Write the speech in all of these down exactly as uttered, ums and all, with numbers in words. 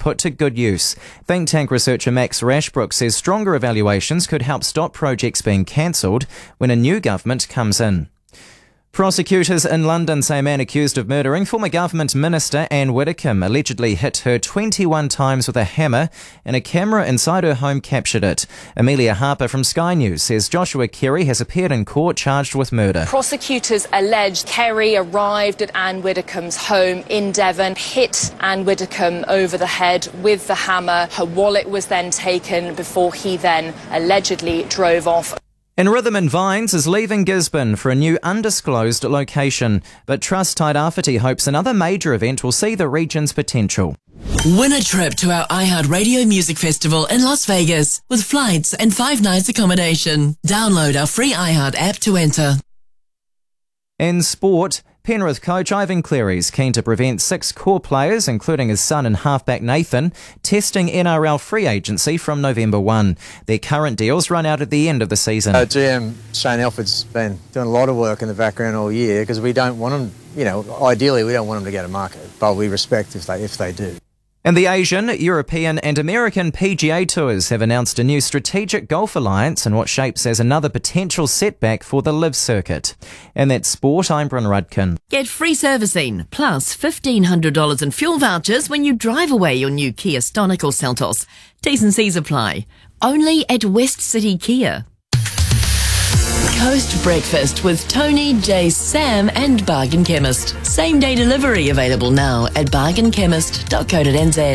put to good use. Think tank researcher Max Rashbrook says stronger evaluations could help stop projects being cancelled when a new government comes in. Prosecutors in London say a man accused of murdering former government minister Anne Widdecombe allegedly hit her twenty-one times with a hammer, and a camera inside her home captured it. Amelia Harper from Sky News says Joshua Kerry has appeared in court charged with murder. Prosecutors allege Kerry arrived at Anne Widdecombe's home in Devon, hit Anne Widdecombe over the head with the hammer. Her wallet was then taken before he then allegedly drove off. And Rhythm and Vines is leaving Gisborne for a new undisclosed location, but Trust Tairāwhiti hopes another major event will see the region's potential. Win a trip to our iHeartRadio Music Festival in Las Vegas with flights and five nights accommodation. Download our free iHeart app to enter. In sport, Penrith coach Ivan Cleary is keen to prevent six core players, including his son and halfback Nathan, testing N R L free agency from November first. Their current deals run out at the end of the season. Uh, G M Shane Alford's been doing a lot of work in the background all year because we don't want them, you know, ideally we don't want them to go to market, but we respect if they if they do. And the Asian, European and American P G A Tours have announced a new strategic golf alliance in what shapes as another potential setback for the LIV circuit. And that's sport, I'm Bryn Rudkin. Get free servicing, plus fifteen hundred dollars in fuel vouchers when you drive away your new Kia Stonic or Seltos. T's and C's apply. Only at West City Kia. Coast Breakfast with Tony, Jace, Sam and Bargain Chemist. Same day delivery available now at bargain chemist dot co dot n z.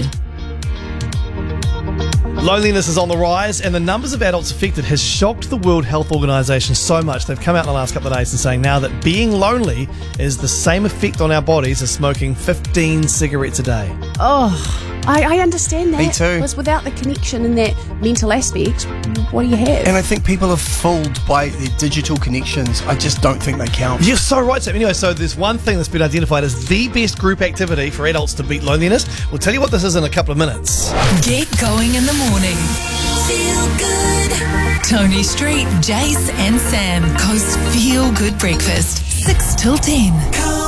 Loneliness is on the rise, and the numbers of adults affected has shocked the World Health Organization so much they've come out in the last couple of days and saying now that being lonely is the same effect on our bodies as smoking fifteen cigarettes a day. Oh, I, I understand that. Me too. Because without the connection and that mental aspect, what do you have? And I think people are fooled by their digital connections. I just don't think they count. You're so right, Sam. Anyway, so there's one thing that's been identified as the best group activity for adults to beat loneliness. We'll tell you what this is in a couple of minutes. Get going in the morning. Feel good. Tony Street, Jace and Sam. Coast Feel Good Breakfast. six till ten.